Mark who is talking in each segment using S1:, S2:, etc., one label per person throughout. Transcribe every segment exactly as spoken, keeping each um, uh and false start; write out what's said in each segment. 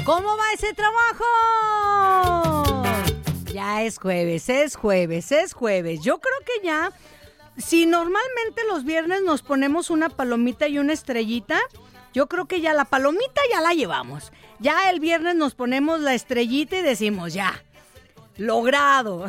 S1: ¿Cómo va ese trabajo? Ya es jueves, es jueves, es jueves. Yo creo que ya, si normalmente los viernes nos ponemos una palomita y una estrellita, yo creo que ya la palomita ya la llevamos. Ya el viernes nos ponemos la estrellita y decimos ya, logrado.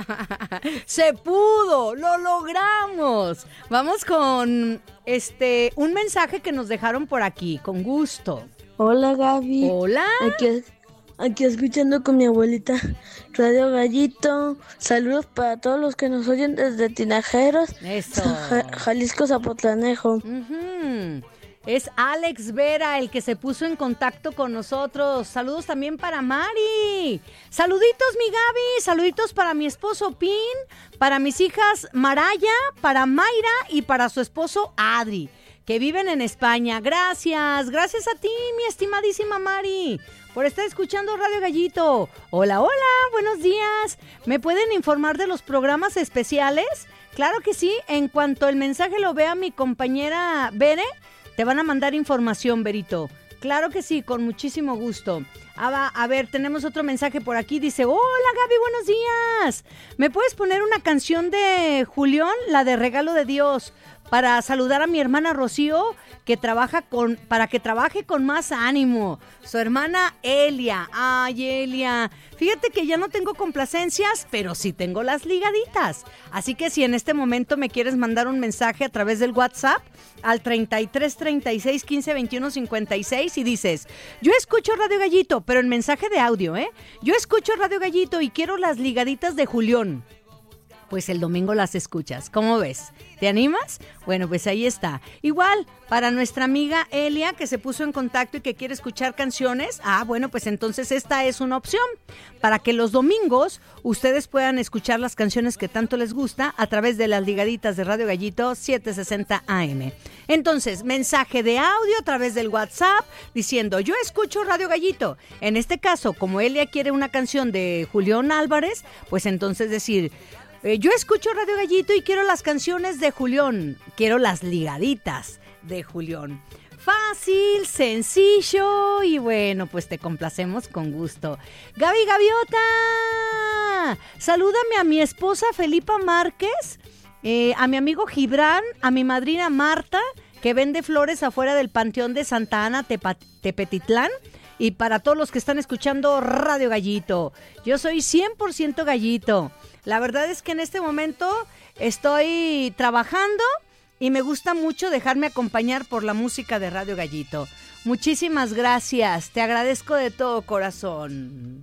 S1: Se pudo, lo logramos. Vamos con este un mensaje que nos dejaron por aquí, con gusto.
S2: Hola, Gaby.
S1: Hola.
S2: Aquí, aquí escuchando con mi abuelita Radio Gallito. Saludos para todos los que nos oyen desde Tinajeros,
S1: Eso.
S2: Ja- Jalisco, Zapotlanejo.
S1: Uh-huh. Es Alex Vera el que se puso en contacto con nosotros. Saludos también para Mari. Saluditos, mi Gaby. Saluditos para mi esposo Pin, para mis hijas Maraya, para Mayra y para su esposo Adri, que viven en España. Gracias, gracias a ti, mi estimadísima Mari, por estar escuchando Radio Gallito. Hola, hola, buenos días. ¿Me pueden informar de los programas especiales? Claro que sí, en cuanto el mensaje lo vea mi compañera Bere, te van a mandar información, Berito. Claro que sí, con muchísimo gusto. A, a ver, tenemos otro mensaje por aquí. Dice, hola Gaby, buenos días. ¿Me puedes poner una canción de Julián, la de Regalo de Dios, para saludar a mi hermana Rocío, que trabaja con, para que trabaje con más ánimo? Su hermana Elia. Ay, Elia. Fíjate que ya no tengo complacencias, pero sí tengo las ligaditas. Así que si en este momento me quieres mandar un mensaje a través del WhatsApp al treinta y tres, treinta y seis, quince, veintiuno, cincuenta y seis y dices, yo escucho Radio Gallito, pero en mensaje de audio, ¿eh? Yo escucho Radio Gallito y quiero las ligaditas de Julián. Pues el domingo las escuchas. ¿Cómo ves? ¿Te animas? Bueno, pues ahí está. Igual, para nuestra amiga Elia, que se puso en contacto y que quiere escuchar canciones, ah, bueno, pues entonces esta es una opción para que los domingos ustedes puedan escuchar las canciones que tanto les gusta a través de las ligaditas de Radio Gallito setecientos sesenta A M. Entonces, mensaje de audio a través del WhatsApp diciendo, yo escucho Radio Gallito. En este caso, como Elia quiere una canción de Julián Álvarez, pues entonces decir, Eh, yo escucho Radio Gallito y quiero las canciones de Julián. Quiero las ligaditas de Julián. Fácil, sencillo y bueno, pues te complacemos con gusto. Gaby Gaviota, salúdame a mi esposa Felipa Márquez, eh, a mi amigo Gibran, a mi madrina Marta, que vende flores afuera del Panteón de Santa Ana, Tepa- Tepetitlán. Y para todos los que están escuchando Radio Gallito, yo soy cien por ciento gallito. La verdad es que en este momento estoy trabajando y me gusta mucho dejarme acompañar por la música de Radio Gallito. Muchísimas gracias, te agradezco de todo corazón.